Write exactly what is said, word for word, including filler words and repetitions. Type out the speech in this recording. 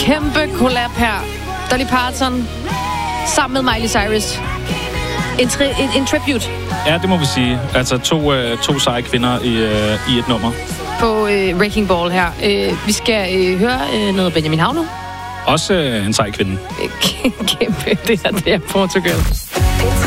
kæmpe collab her. Dolly Parton sammen med Miley Cyrus. En, tri- en, en tribute. Ja, det må vi sige. Altså to, øh, to seje kvinder i, øh, i et nummer. På øh, Wrecking Ball her. Øh, vi skal øh, høre øh, noget Benjamin Hav nu. Også øh, en sej kvinde. Kæmpe, det her, det er Portugal.